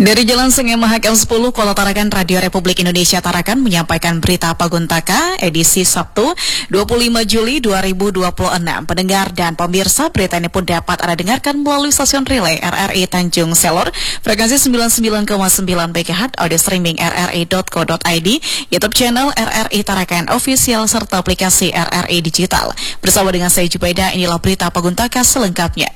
Dari Jalan Sungai Mahakam 10, Kota Tarakan, Radio Republik Indonesia Tarakan menyampaikan berita Paguntaka edisi Sabtu 25 Juli 2026. Pendengar dan pemirsa, berita ini pun dapat Anda dengarkan melalui stasiun relay RRI Tanjung Selor, frekuensi 99,9 MHz, audio streaming rri.co.id, YouTube channel RRI Tarakan Official, serta aplikasi RRI Digital. Bersama dengan saya Jubaida, inilah berita Paguntaka selengkapnya.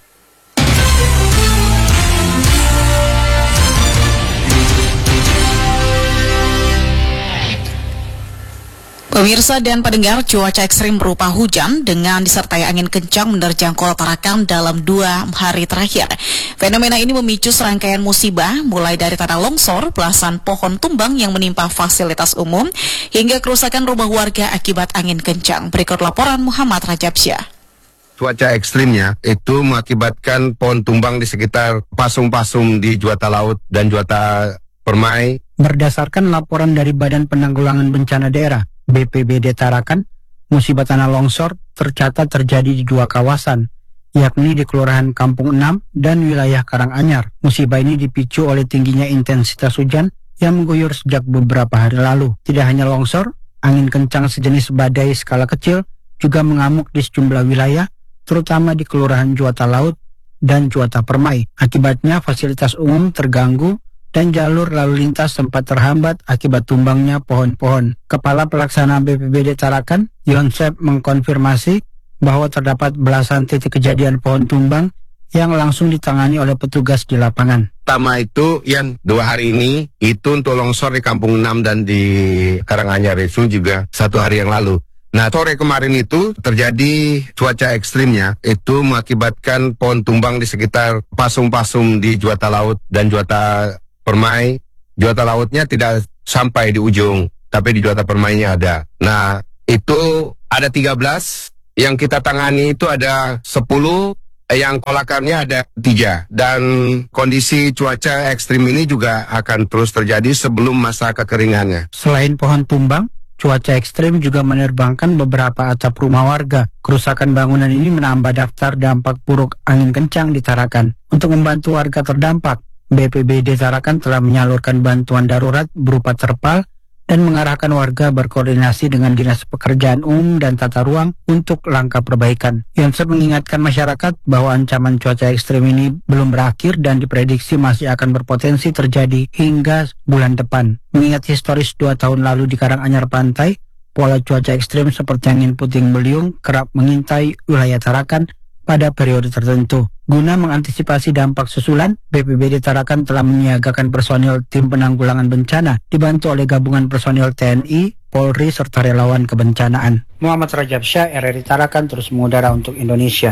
Pemirsa dan pendengar, cuaca ekstrim berupa hujan dengan disertai angin kencang menerjang Kota Tarakan dalam 2 hari terakhir. Fenomena ini memicu serangkaian musibah, mulai dari tanah longsor, belasan pohon tumbang yang menimpa fasilitas umum, hingga kerusakan rumah warga akibat angin kencang. Berikut laporan Muhammad Rajabsyah. Cuaca ekstrimnya itu mengakibatkan pohon tumbang di sekitar pasung-pasung di Juwata Laut dan Juwata Permai. Berdasarkan laporan dari Badan Penanggulangan Bencana Daerah BPBD Tarakan, musibah tanah longsor tercatat terjadi di 2 kawasan, yakni di Kelurahan Kampung 6 dan wilayah Karanganyar. Musibah ini dipicu oleh tingginya intensitas hujan yang mengguyur sejak beberapa hari lalu. Tidak hanya longsor, angin kencang sejenis badai skala kecil juga mengamuk di sejumlah wilayah, terutama di Kelurahan Juwata Laut dan Juwata Permai. Akibatnya fasilitas umum terganggu dan jalur lalu lintas sempat terhambat akibat tumbangnya pohon-pohon. Kepala Pelaksana BPBD Tarakan, Yonsep, mengkonfirmasi bahwa terdapat belasan titik kejadian pohon tumbang yang langsung ditangani oleh petugas di lapangan. Pertama itu yang 2 hari ini, itu untuk longsor di Kampung 6 dan di Karanganyar itu juga 1 hari yang lalu. Nah, sore kemarin itu terjadi cuaca ekstrimnya, itu mengakibatkan pohon tumbang di sekitar pasung-pasung di Juwata Laut dan Juwata Permai. Juwata Lautnya tidak sampai di ujung, tapi di Juwata Permainya ada. Nah, itu ada 13, yang kita tangani itu ada 10, yang kolakarnya ada 3. Dan kondisi cuaca ekstrim ini juga akan terus terjadi sebelum masa kekeringannya. Selain pohon tumbang, cuaca ekstrim juga menerbangkan beberapa atap rumah warga. Kerusakan bangunan ini menambah daftar dampak buruk angin kencang di Tarakan. Untuk membantu warga terdampak, BPBD Tarakan telah menyalurkan bantuan darurat berupa terpal dan mengarahkan warga berkoordinasi dengan Dinas Pekerjaan Umum dan Tata Ruang untuk langkah perbaikan. Yonsep mengingatkan masyarakat bahwa ancaman cuaca ekstrim ini belum berakhir dan diprediksi masih akan berpotensi terjadi hingga bulan depan. Mengingat historis 2 tahun lalu di Karanganyar Pantai, pola cuaca ekstrim seperti angin puting beliung kerap mengintai wilayah Tarakan pada periode tertentu. Guna mengantisipasi dampak susulan, BPBD Tarakan telah menyiagakan personil tim penanggulangan bencana dibantu oleh gabungan personil TNI, Polri, serta relawan kebencanaan. Muhammad Rajabsyah, RRI Tarakan, terus mengudara untuk Indonesia.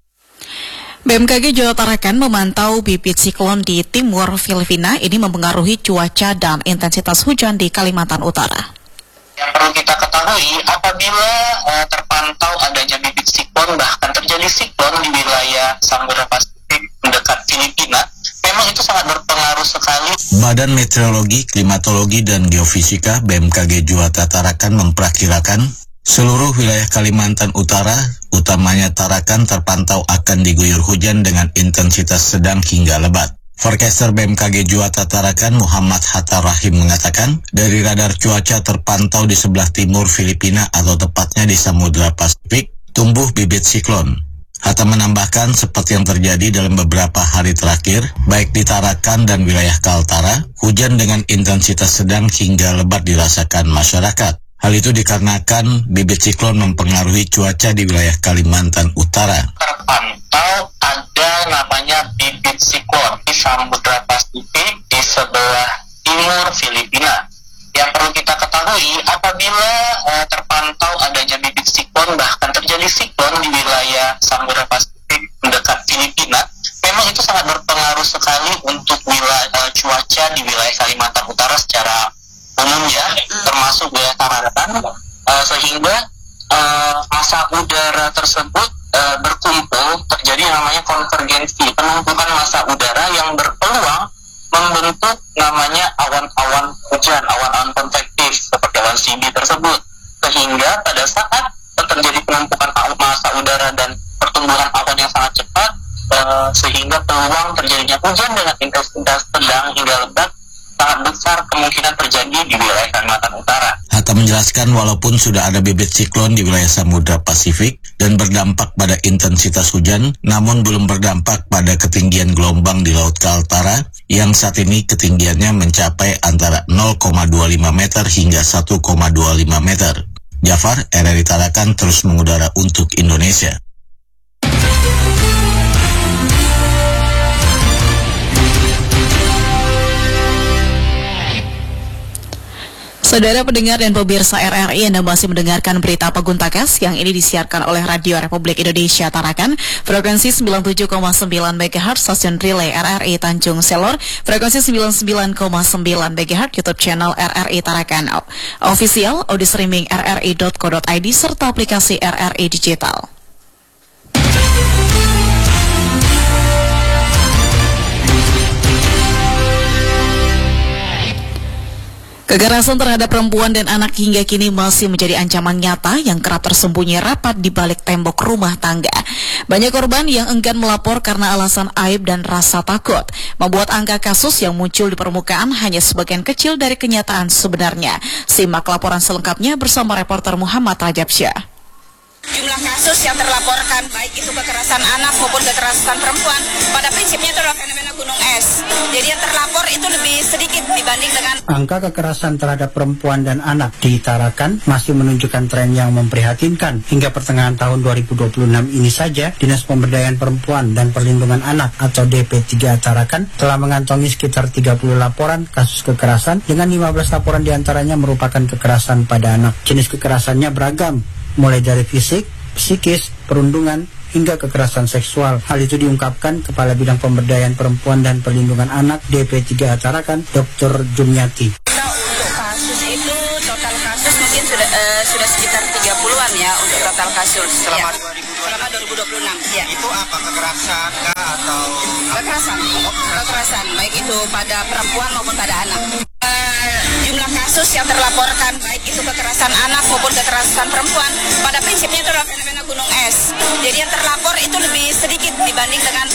BMKG Jawa Tarakan memantau bibit siklon di timur Filipina ini mempengaruhi cuaca dan intensitas hujan di Kalimantan Utara. Yang perlu kita ketahui, apabila terpantau adanya bibit siklon, bahkan terjadi siklon di wilayah Samudra Pasifik mendekat Filipina, memang itu sangat berpengaruh sekali. Badan Meteorologi, Klimatologi, dan Geofisika BMKG Jawa Tarakan memperkirakan seluruh wilayah Kalimantan Utara, utamanya Tarakan, terpantau akan diguyur hujan dengan intensitas sedang hingga lebat. Forecaster BMKG Jawa Tarakan Muhammad Hatta Rahim mengatakan, dari radar cuaca terpantau di sebelah timur Filipina atau tepatnya di Samudra Pasifik, tumbuh bibit siklon. Hatta menambahkan, seperti yang terjadi dalam beberapa hari terakhir, baik di Tarakan dan wilayah Kaltara, hujan dengan intensitas sedang hingga lebat dirasakan masyarakat. Hal itu dikarenakan bibit siklon mempengaruhi cuaca di wilayah Kalimantan Utara. Terpantau ada namanya bibit siklon di Samudra Pasifik di sebelah timur Filipina. Yang perlu kita ketahui, apabila terpantau adanya bibit siklon, bahkan terjadi siklon di wilayah Samudra Pasifik mendekat Filipina, memang itu sangat berpengaruh sekali untuk wilayah cuaca di wilayah Kalimantan Utara secara umum ya, termasuk wilayah Tarakan, sehingga massa udara tersebut berkumpul, terjadi namanya konvergensi, penumpukan massa udara yang berpeluang membentuk namanya awan-awan hujan, awan-awan konvektif seperti awan CB tersebut, sehingga pada saat terjadi penumpukan massa udara dan pertumbuhan awan yang sangat cepat, sehingga peluang terjadinya hujan dengan intensitas sedang hingga lebat sangat besar kemungkinan terjadi di wilayah Kalimantan Utara. Hatta menjelaskan walaupun sudah ada bibit siklon di wilayah Samudra Pasifik dan berdampak pada intensitas hujan, namun belum berdampak pada ketinggian gelombang di Laut Kaltara yang saat ini ketinggiannya mencapai antara 0,25 meter hingga 1,25 meter. Jafar, RRI Tarakan terus mengudara untuk Indonesia. Saudara pendengar dan pemirsa RRI, Anda masih mendengarkan berita Pagun Takas yang ini disiarkan oleh Radio Republik Indonesia Tarakan, frekuensi 97,9 MHz, stasiun relay RRI Tanjung Selor, frekuensi 99,9 MHz, YouTube channel RRI Tarakan, official, audio streaming rri.co.id, serta aplikasi RRI Digital. Kekerasan terhadap perempuan dan anak hingga kini masih menjadi ancaman nyata yang kerap tersembunyi rapat di balik tembok rumah tangga. Banyak korban yang enggan melapor karena alasan aib dan rasa takut, membuat angka kasus yang muncul di permukaan hanya sebagian kecil dari kenyataan sebenarnya. Simak laporan selengkapnya bersama reporter Muhammad Rajab Syah. Jumlah kasus yang terlaporkan, baik itu kekerasan anak maupun kekerasan perempuan, pada prinsipnya itu adalah fenomena gunung es. Jadi yang terlapor itu lebih sedikit dibanding dengan... Angka kekerasan terhadap perempuan dan anak di Tarakan masih menunjukkan tren yang memprihatinkan. Hingga pertengahan tahun 2026 ini saja, Dinas Pemberdayaan Perempuan dan Perlindungan Anak atau DP3 Tarakan telah mengantongi sekitar 30 laporan kasus kekerasan, dengan 15 laporan diantaranya merupakan kekerasan pada anak. Jenis kekerasannya beragam, mulai dari fisik, psikis, perundungan, hingga kekerasan seksual. Hal itu diungkapkan Kepala Bidang Pemberdayaan Perempuan dan Perlindungan Anak DP3 Tarakan, Dr. Jumiati. Untuk kasus itu, total kasus mungkin sudah sekitar 30-an ya untuk total kasus. Selama 2026. Ya. Itu apa, kekerasan atau... Kekerasan, baik itu pada perempuan maupun pada anak. Jumlah kasus yang terlaporkan, baik itu kekerasan anak maupun kekerasan perempuan, pada prinsipnya itu adalah fenomena gunung es. Jadi yang terlapor itu lebih sedikit dibanding dengan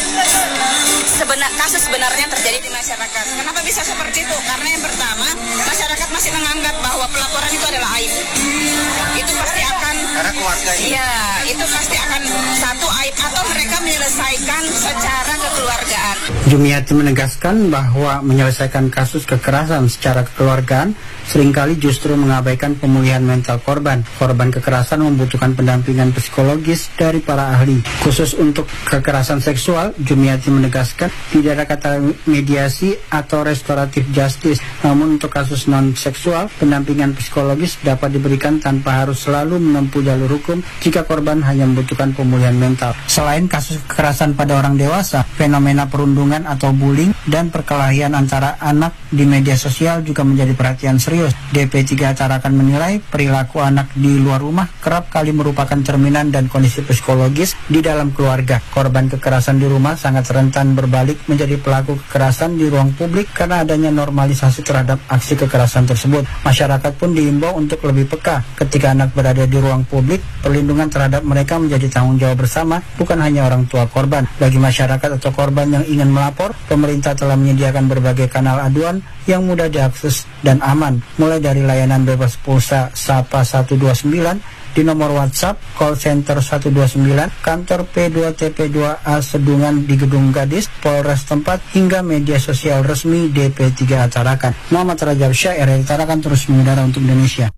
kasus sebenarnya terjadi di masyarakat. Kenapa bisa seperti itu? Karena yang pertama, masyarakat masih menganggap bahwa pelaporan itu adalah aib. Itu pasti akan... Karena keluarga ini... Iya, itu pasti akan satu aib atau mereka menyelesaikan secara kekeluargaan. Jumiati menegaskan bahwa menyelesaikan kasus kekerasan secara kekeluargaan seringkali justru mengabaikan pemulihan mental korban. Korban kekerasan membutuhkan pendampingan psikologis dari para ahli. Khusus untuk kekerasan seksual, Jumiati menegaskan tidak ada kata mediasi atau restoratif justice. Namun untuk kasus non-seksual, pendampingan psikologis dapat diberikan tanpa harus selalu menempuh jalur hukum jika korban hanya membutuhkan pemulihan mental. Selain kasus kekerasan pada orang dewasa, fenomena perundungan atau bullying dan perkelahian antara anak di media sosial juga menjadi perhatian serius. DP3 Tarakan menilai perilaku anak di luar rumah kerap kali merupakan cerminan dan kondisi psikologis di dalam keluarga. Korban kekerasan di rumah sangat rentan berbalik menjadi pelaku kekerasan di ruang publik karena adanya normalisasi terhadap aksi kekerasan tersebut. Masyarakat pun diimbau untuk lebih peka ketika anak berada di ruang publik. Perlindungan terhadap mereka menjadi tanggung jawab bersama, bukan hanya orang tua korban. Bagi masyarakat atau korban yang ingin melapor, pemerintah telah menyediakan berbagai kanal aduan yang mudah diakses dan aman, mulai dari layanan bebas pulsa Sapa 129 di nomor WhatsApp, call center 129, kantor P2TP2A Sedungan di Gedung Gadis, Polres tempat, hingga media sosial resmi DP3 Tarakan. Muhammad Rajab Syah, RRI Tarakan terus mengudara untuk Indonesia.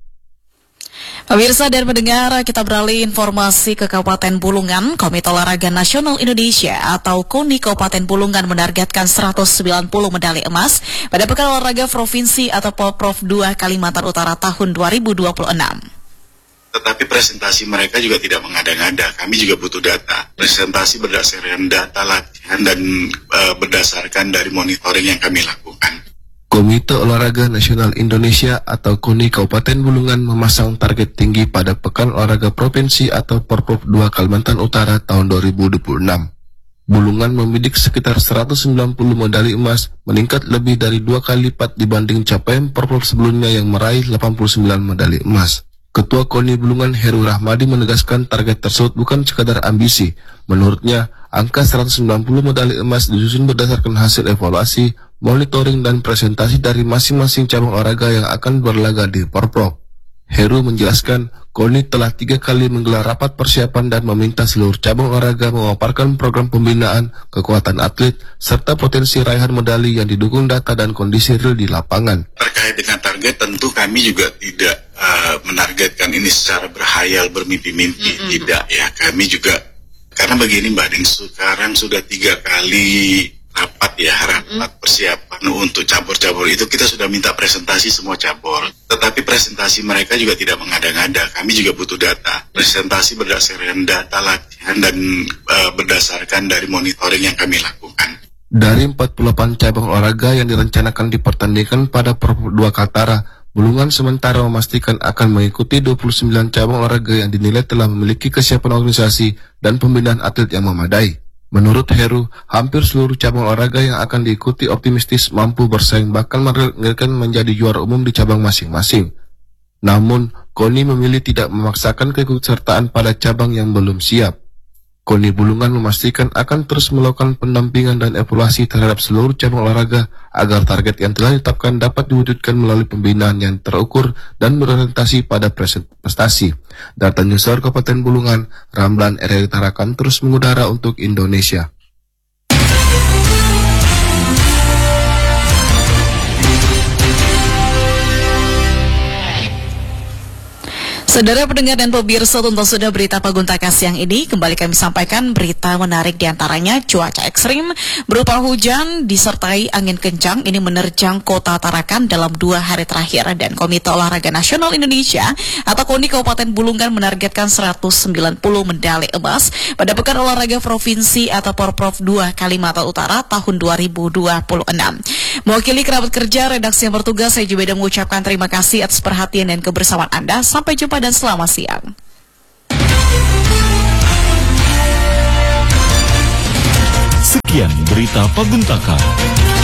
Pemirsa dan pendengar, kita beralih informasi ke Kabupaten Bulungan. Komite Olahraga Nasional Indonesia atau KONI Kabupaten Bulungan menargetkan 190 medali emas pada Pekan Olahraga Provinsi atau Porprov 2 Kalimantan Utara tahun 2026. Tetapi presentasi mereka juga tidak mengada-ngada. Kami juga butuh data. Presentasi berdasarkan data latihan dan berdasarkan dari monitoring yang kami lakukan. Komite Olahraga Nasional Indonesia atau KONI Kabupaten Bulungan memasang target tinggi pada Pekan Olahraga Provinsi atau Porprov 2 Kalimantan Utara tahun 2026. Bulungan membidik sekitar 190 medali emas, meningkat lebih dari 2 kali lipat dibanding capaian Porprov sebelumnya yang meraih 89 medali emas. Ketua KONI Bulungan Heru Rahmadi menegaskan target tersebut bukan sekadar ambisi. Menurutnya, angka 190 medali emas disusun berdasarkan hasil evaluasi, monitoring, dan presentasi dari masing-masing cabang olahraga yang akan berlaga di Porprov. Heru menjelaskan, KONI telah 3 kali menggelar rapat persiapan dan meminta seluruh cabang olahraga memaparkan program pembinaan, kekuatan atlet, serta potensi raihan medali yang didukung data dan kondisi real di lapangan. Terkait dengan target, tentu kami juga tidak menargetkan ini secara berhayal, bermimpi-mimpi. Tidak ya, kami juga, karena begini Mbak Ding, sekarang sudah 3 kali rapat persiapan untuk cabur-cabur itu, kita sudah minta presentasi semua cabur, tetapi presentasi mereka juga tidak mengada-ngada. Kami juga butuh data, presentasi berdasarkan data latihan dan berdasarkan dari monitoring yang kami lakukan. Dari 48 cabang olahraga yang direncanakan dipertandingkan pada Porprov 2 Kaltara, Bulungan sementara memastikan akan mengikuti 29 cabang olahraga yang dinilai telah memiliki kesiapan organisasi dan pembinaan atlet yang memadai. Menurut Heru, hampir seluruh cabang olahraga yang akan diikuti optimistis mampu bersaing bahkan menjadi juara umum di cabang masing-masing. Namun, KONI memilih tidak memaksakan keikutsertaan pada cabang yang belum siap. KONI Bulungan memastikan akan terus melakukan pendampingan dan evaluasi terhadap seluruh cabang olahraga agar target yang telah ditetapkan dapat diwujudkan melalui pembinaan yang terukur dan berorientasi pada prestasi. Data Newsroom Kabupaten Bulungan, Ramlan RRI Tarakan terus mengudara untuk Indonesia. Saudara pendengar dan pemirsa, tentu sudah berita Paguntaka siang ini. Kembali kami sampaikan berita menarik diantaranya cuaca ekstrim berupa hujan disertai angin kencang ini menerjang kota Tarakan dalam 2 hari terakhir, dan Komite Olahraga Nasional Indonesia atau KONI Kabupaten Bulungan menargetkan 190 medali emas pada Pekan Olahraga Provinsi atau Porprov 2 Kalimantan Utara tahun 2026. Mewakili kerabat kerja redaksi yang bertugas, saya juga mengucapkan terima kasih atas perhatian dan kebersamaan Anda. Sampai jumpa dan selamat siang. Sekian berita Paguntaka.